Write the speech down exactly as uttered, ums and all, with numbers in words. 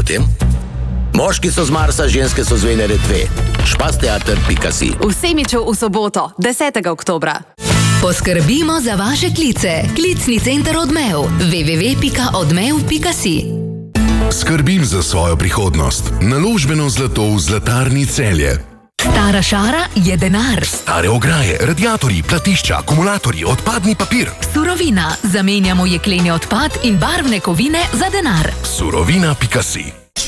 potem? Moški so z Marsa, ženske so z Venere dve. špasteater pika si. V Semiču v soboto, desetega oktobra. Poskrbimo za vaše klice. Klicni center Odmev. w w w pika odmev pika si. Skrbim za svojo prihodnost. Naložbeno zlato v Zlatarni Celje. Stara šara je denar. Stare ograje, radiatorji, platišča, akumulatorji, odpadni papir. Surovina. Zamenjamo jekleni odpad in barvne kovine za denar. Surovina pika si.